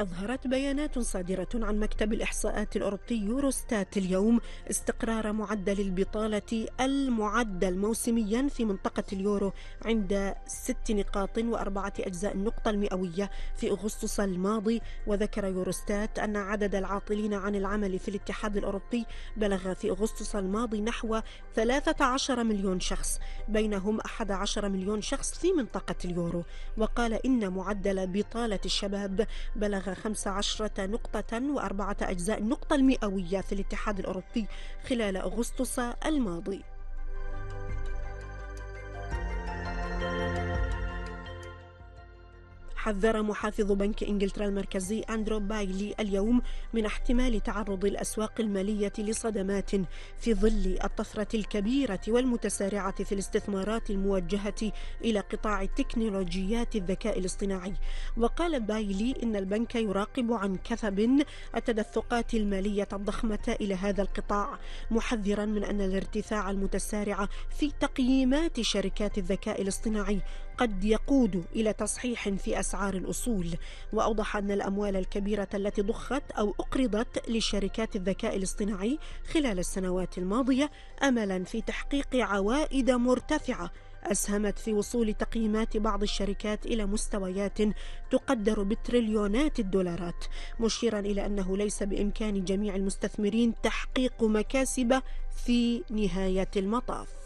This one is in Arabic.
أظهرت بيانات صادرة عن مكتب الإحصاءات الأوروبي يوروستات اليوم استقرار معدل البطالة المعدل موسميا في منطقة اليورو عند 6 نقاط و4 أجزاء النقطة المئوية في أغسطس الماضي. وذكر يوروستات أن عدد العاطلين عن العمل في الاتحاد الأوروبي بلغ في أغسطس الماضي نحو 13 مليون شخص، بينهم 11 مليون شخص في منطقة اليورو. وقال إن معدل بطالة الشباب بلغ 15 نقطة و4 أجزاء النقطة المئوية في الاتحاد الأوروبي خلال أغسطس الماضي. حذر محافظ بنك إنجلترا المركزي أندرو بايلي اليوم من احتمال تعرض الأسواق المالية لصدمات في ظل الطفرة الكبيرة والمتسارعة في الاستثمارات الموجهة إلى قطاع تكنولوجيات الذكاء الاصطناعي. وقال بايلي إن البنك يراقب عن كثب التدفقات المالية الضخمة إلى هذا القطاع، محذرا من أن الارتفاع المتسارع في تقييمات شركات الذكاء الاصطناعي قد يقود إلى تصحيح في أسعار الأصول. وأوضح أن الأموال الكبيرة التي ضخت أو أقرضت لشركات الذكاء الاصطناعي خلال السنوات الماضية أملا في تحقيق عوائد مرتفعة أسهمت في وصول تقييمات بعض الشركات إلى مستويات تقدر بتريليونات الدولارات، مشيرا إلى أنه ليس بإمكان جميع المستثمرين تحقيق مكاسب في نهاية المطاف.